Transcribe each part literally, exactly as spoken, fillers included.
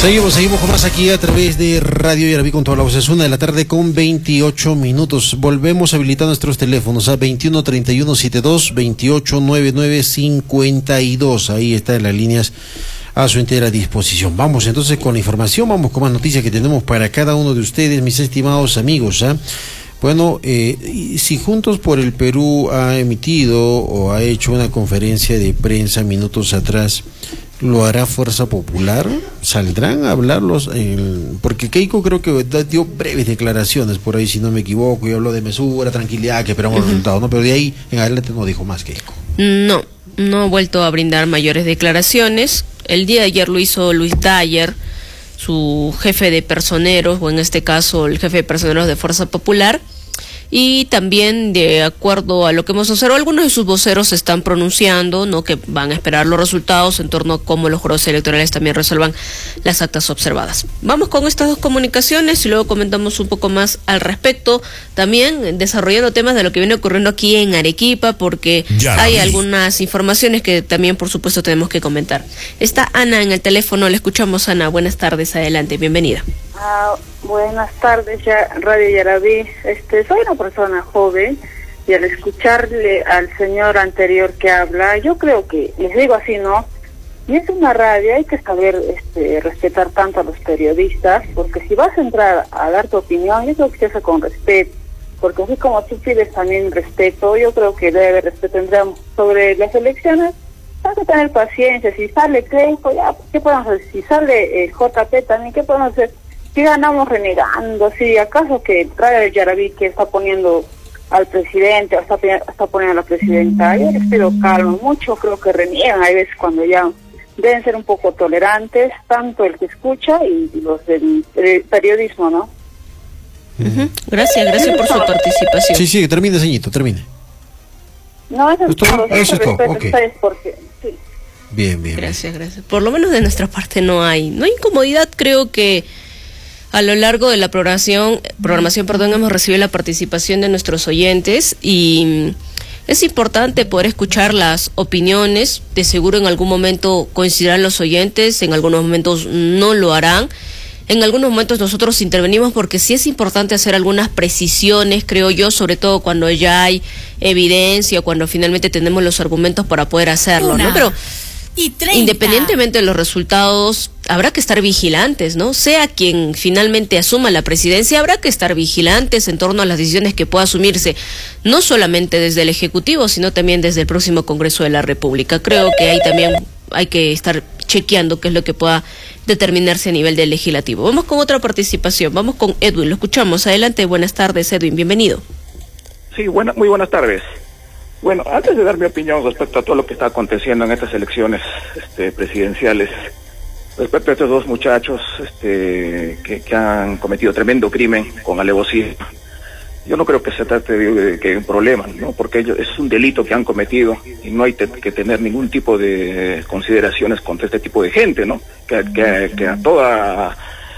Seguimos, seguimos con más aquí a través de Radio Yaraví con toda la voz. Es una de la tarde con veintiocho minutos. Volvemos a habilitar nuestros teléfonos a veintiuno treinta y uno setenta y dos, veintiocho noventa y nueve cincuenta y dos. Ahí están las líneas a su entera disposición. Vamos entonces con la información, vamos con más noticias que tenemos para cada uno de ustedes, mis estimados amigos. ¿eh? Bueno, eh, si Juntos por el Perú ha emitido o ha hecho una conferencia de prensa minutos atrás, ¿lo hará Fuerza Popular? ¿Saldrán a hablarlos? En... Porque Keiko creo que dio breves declaraciones por ahí, si no me equivoco, y habló de mesura, tranquilidad, que esperamos uh-huh. resultados, ¿no? Pero de ahí en adelante no dijo más Keiko. No, no ha vuelto a brindar mayores declaraciones. El día de ayer lo hizo Luis Dayer, su jefe de personeros, o en este caso el jefe de personeros de Fuerza Popular. Y también, de acuerdo a lo que hemos observado, algunos de sus voceros se están pronunciando, no, que van a esperar los resultados en torno a cómo los jueces electorales también resuelvan las actas observadas. Vamos con estas dos comunicaciones y luego comentamos un poco más al respecto, también desarrollando temas de lo que viene ocurriendo aquí en Arequipa, porque hay algunas informaciones que también, por supuesto, tenemos que comentar. Está Ana en el teléfono, le escuchamos. Ana, buenas tardes, adelante, bienvenida. Ah, buenas tardes, ya Radio Yaraví. Este, soy una persona joven y al escucharle al señor anterior que habla, yo creo que, les digo así, ¿no? Y es una radio, hay que saber este, respetar tanto a los periodistas, porque si vas a entrar a dar tu opinión, yo creo que se hace con respeto, porque así como tú pides también respeto, yo creo que debe haber respeto. Tendremos sobre las elecciones, hay que tener paciencia. Si sale Crespo, ya, ¿qué podemos hacer? Si sale el J P también, ¿qué podemos hacer? Si ganamos renegando, si acaso que Radio Yaraví que está poniendo al presidente, o está, está poniendo a la presidenta, yo les pido calma, mucho creo que reniegan, hay veces cuando ya deben ser un poco tolerantes, tanto el que escucha y los del, del periodismo, ¿no? Uh-huh. Gracias, gracias por su participación. Sí, sí, termine, señorito, termine. No, eso es todo, eso es todo, okay. Porque, sí. Bien, bien. Gracias, bien. gracias. Por lo menos de nuestra parte no hay, no hay incomodidad, creo que a lo largo de la programación, programación, perdón, hemos recibido la participación de nuestros oyentes y es importante poder escuchar las opiniones. De seguro en algún momento coincidirán los oyentes, en algunos momentos no lo harán. En algunos momentos nosotros intervenimos porque sí es importante hacer algunas precisiones, creo yo, sobre todo cuando ya hay evidencia, cuando finalmente tenemos los argumentos para poder hacerlo, Una. ¿no? Pero Y independientemente de los resultados, habrá que estar vigilantes, ¿no? Sea quien finalmente asuma la presidencia, habrá que estar vigilantes en torno a las decisiones que pueda asumirse, no solamente desde el Ejecutivo, sino también desde el próximo Congreso de la República. Creo que ahí también hay que estar chequeando qué es lo que pueda determinarse a nivel del Legislativo. Vamos con otra participación, vamos con Edwin, lo escuchamos. Adelante, buenas tardes, Edwin, bienvenido. Sí, buena, muy buenas tardes. Bueno, antes de dar mi opinión respecto a todo lo que está aconteciendo en estas elecciones este, presidenciales, respecto a estos dos muchachos este, que, que han cometido tremendo crimen con alevosía, yo no creo que se trate de, de que hay un problema, ¿no? Porque ellos, es un delito que han cometido y no hay te, que tener ningún tipo de consideraciones contra este tipo de gente, ¿no? Que, que, que a toda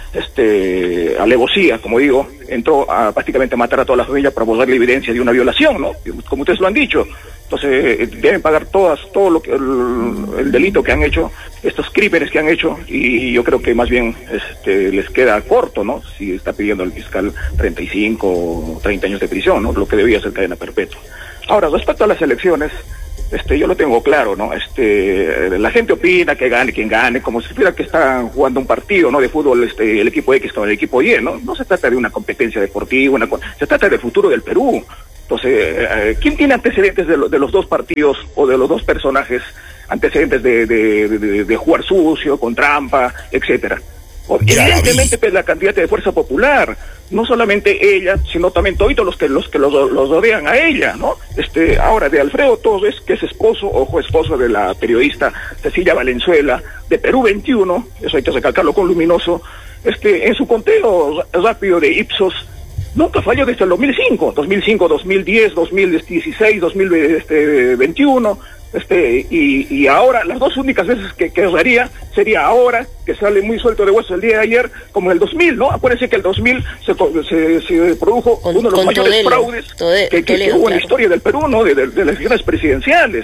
este alevosía, como digo, entró a prácticamente matar a toda la familia para borrar la evidencia de una violación, ¿no? Como ustedes lo han dicho. Entonces deben pagar todas todo lo que el, el delito que han hecho, estos crímenes que han hecho, y yo creo que más bien este les queda corto, ¿no? Si está pidiendo el fiscal treinta y cinco o treinta años de prisión, ¿no? Lo que debía ser cadena perpetua. Ahora, respecto a las elecciones, este yo lo tengo claro, ¿no? Este la gente opina que gane quien gane, como si fuera que están jugando un partido, ¿no? De fútbol, este el equipo X con el equipo Y, ¿no? No se trata de una competencia deportiva, una, se trata del futuro del Perú. Entonces, eh, ¿quién tiene antecedentes de, lo, de los dos partidos o de los dos personajes, antecedentes de, de, de, de jugar sucio, con trampa, etcétera? Evidentemente, pues, la candidata de Fuerza Popular, no solamente ella, sino también todos los que los que los, los rodean a ella, ¿no? Este, ahora de Alfredo Torres, que es esposo, ojo, esposo de la periodista Cecilia Valenzuela, de Perú veintiuno, eso hay que recalcarlo con luminoso, este, en su conteo rápido de Ipsos, nunca falló desde el dos mil cinco, dos mil cinco, dos mil diez, dos mil dieciséis, dos mil veintiuno, este, y, y ahora, las dos únicas veces que, que erraría sería ahora, que sale muy suelto de hueso el día de ayer, como en el dos mil, ¿no? Acuérdense que el dos mil se, se, se produjo con, uno de los mayores Todelo, fraudes Tode, que, que, Toledo, que hubo claro. en la historia del Perú, ¿no? De, de, de las elecciones presidenciales.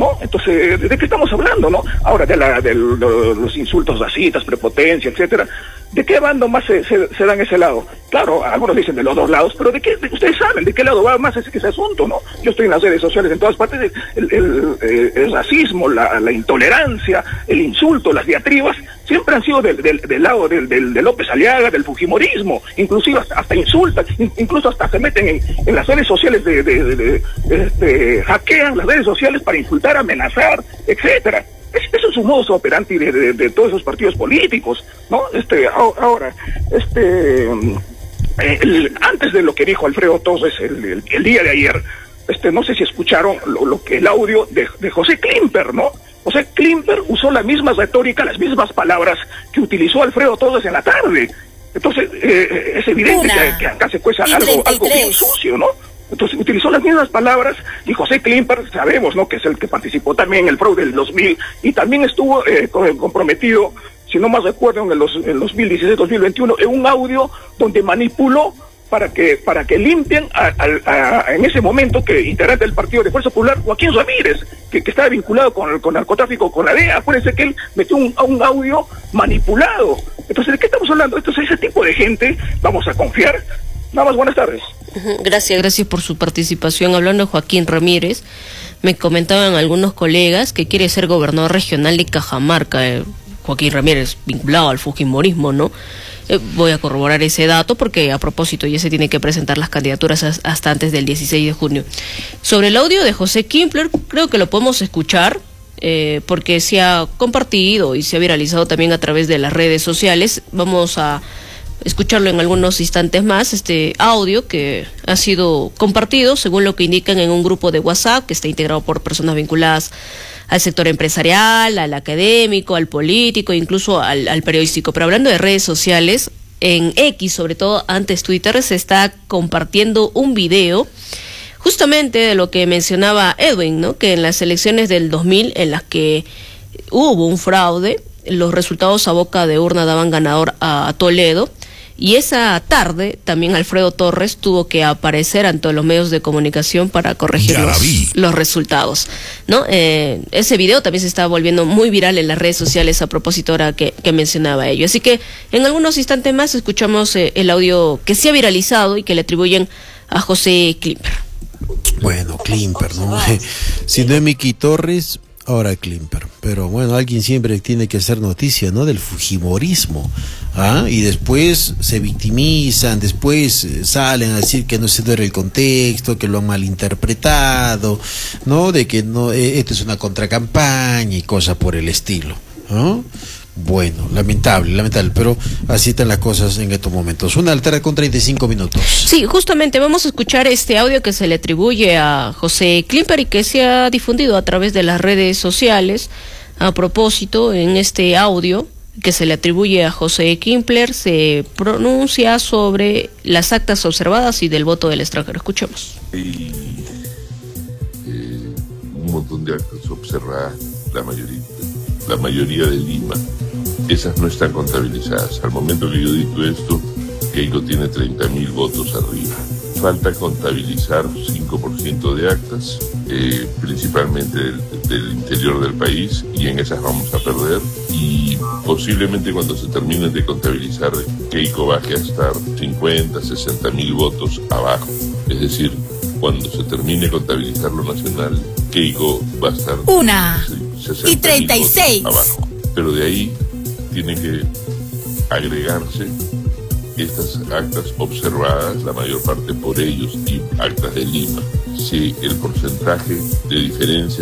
¿no? Entonces, ¿de qué estamos hablando, no? Ahora, de, la, de los insultos racistas, prepotencia, etcétera. ¿De qué bando más se, se, se da en ese lado? Claro, algunos dicen de los dos lados, pero ¿de qué? De, ustedes saben de qué lado va más ese, ese asunto, ¿no? Yo estoy en las redes sociales en todas partes, el, el, el, el racismo, la, la intolerancia, el insulto, las diatribas, siempre han sido del, del, del lado del, del, de López Aliaga, del fujimorismo, inclusive hasta, hasta insultan, incluso hasta se meten en, en las redes sociales, de, de, de, de, de este, hackean las redes sociales para insultar, amenazar, etcétera. Eso es un modo operandi de, de, de todos esos partidos políticos, ¿no? Este, ahora, este, el, antes de lo que dijo Alfredo Torres el, el, el día de ayer, este, no sé si escucharon lo, lo que el audio de, de José Klimper, ¿no? José Klimper usó la misma retórica, las mismas palabras que utilizó Alfredo Torres en la tarde. Entonces, eh, es evidente que, que acá se cuesta algo, algo bien sucio, ¿no? Entonces utilizó las mismas palabras y José Klimper, sabemos, ¿no?, que es el que participó también en el fraude del dos mil y también estuvo eh, comprometido, si no más recuerdo, en el, dos, el dos mil dieciséis dos mil veintiuno, en un audio donde manipuló para que para que limpien a, a, a, en ese momento que integrante del Partido de Fuerza Popular, Joaquín Ramírez, que, que estaba vinculado con el con narcotráfico, con la D E A. Acuérdense que él metió un, un audio manipulado. Entonces, ¿de qué estamos hablando? Entonces, ese tipo de gente, vamos a confiar. Nada más, buenas tardes. Gracias, gracias por su participación. Hablando de Joaquín Ramírez, me comentaban algunos colegas que quiere ser gobernador regional de Cajamarca. Eh, Joaquín Ramírez, vinculado al fujimorismo, ¿no? Eh, voy a corroborar ese dato porque a propósito ya se tiene que presentar las candidaturas hasta antes del dieciséis de junio. Sobre el audio de José Klimper, creo que lo podemos escuchar. Eh, porque se ha compartido y se ha viralizado también a través de las redes sociales. Vamos a escucharlo en algunos instantes más, este audio que ha sido compartido, según lo que indican, en un grupo de WhatsApp que está integrado por personas vinculadas al sector empresarial, al académico, al político, incluso al, al periodístico. Pero hablando de redes sociales, en X, sobre todo antes Twitter, se está compartiendo un video justamente de lo que mencionaba Edwin, ¿no?, que en las elecciones del dos mil, en las que hubo un fraude, los resultados a boca de urna daban ganador a, a Toledo. Y esa tarde también Alfredo Torres tuvo que aparecer ante los medios de comunicación para corregir los, los resultados, ¿no? Eh, ese video también se está volviendo muy viral en las redes sociales a propósito ahora que, que mencionaba ello. Así que en algunos instantes más escuchamos eh, el audio que se ha viralizado y que le atribuyen a José Klimper. Bueno, Klimper, ¿no? Si no es Miki Torres, ahora Klimper. Pero bueno, alguien siempre tiene que hacer noticia, ¿no?, del fujimorismo. ¿Ah? Y después se victimizan, después salen a decir que no se era el contexto, que lo han malinterpretado, ¿no?, de que no, eh, esto es una contracampaña y cosas por el estilo, ¿no? Bueno, lamentable, lamentable, pero así están las cosas en estos momentos. Una altera con treinta y cinco minutos. Sí, justamente vamos a escuchar este audio que se le atribuye a José Klimper y que se ha difundido a través de las redes sociales. A propósito, en este audio que se le atribuye a José Klimper, se pronuncia sobre las actas observadas y del voto del extranjero. Escuchemos. Hay eh, un montón de actas observadas, la mayoría, la mayoría de Lima. Esas no están contabilizadas. Al momento que yo digo esto, Keiko tiene treinta mil votos arriba. Falta contabilizar cinco por ciento de actas, eh, principalmente del, del interior del país, y en esas vamos a perder. Y posiblemente cuando se terminen de contabilizar, Keiko baje a estar cincuenta, sesenta mil votos abajo. Es decir, cuando se termine de contabilizar lo nacional, Keiko va a estar una y treinta y seis abajo. Pero de ahí tiene que agregarse estas actas observadas, la mayor parte por ellos, y actas de Lima. Si el porcentaje de diferencia